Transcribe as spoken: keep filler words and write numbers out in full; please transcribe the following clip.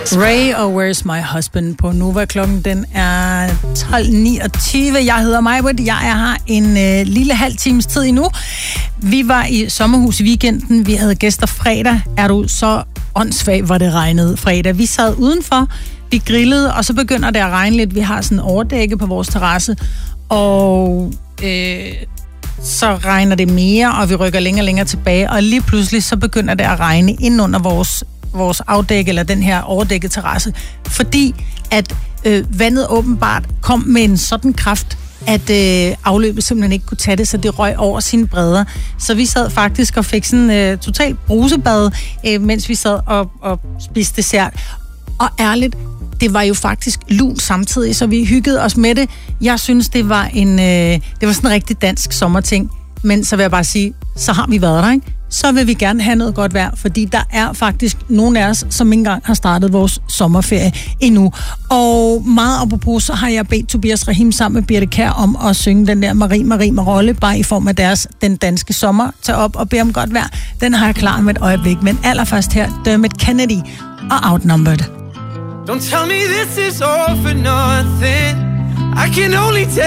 Ray og Where's My Husband på Nova. Klokken den er tolv niogtyve. Jeg hedder Majbert. Jeg er her en øh, lille halv times tid endnu. Vi var i sommerhus i weekenden. Vi havde gæster fredag. Er du så åndssvag, hvor det regnede fredag? Vi sad udenfor, vi grillede, og så begynder det at regne lidt. Vi har sådan en overdække på vores terrasse, og øh, så regner det mere, og vi rykker længere og længere tilbage, og lige pludselig så begynder det at regne ind under vores vores afdække, eller den her overdækkede terrasse, fordi at øh, vandet åbenbart kom med en sådan kraft, at øh, afløbet simpelthen ikke kunne tage det, så det røg over sine bredder. Så vi sad faktisk og fik sådan øh, totalt brusebad, øh, mens vi sad og, og spiste dessert. Og ærligt, det var jo faktisk lun samtidig, så vi hyggede os med det. Jeg synes, det var en, øh, det var sådan en rigtig dansk sommerting. Men så vil jeg bare sige, så har vi været der, ikke? Så vil vi gerne have noget godt vejr, fordi der er faktisk nogle af os, som ikke engang har startet vores sommerferie endnu. Og meget apropos, så har jeg bedt Tobias Rahim sammen med Birte Kjær om at synge den der Marie Marie med rolle, bare i form af deres Den Danske Sommer. Tag op og bed om godt vejr. Den har jeg klar med et øjeblik, men allerførst her Dermot Kennedy og Outnumbered. Don't tell me this is all for nothing. I can only tell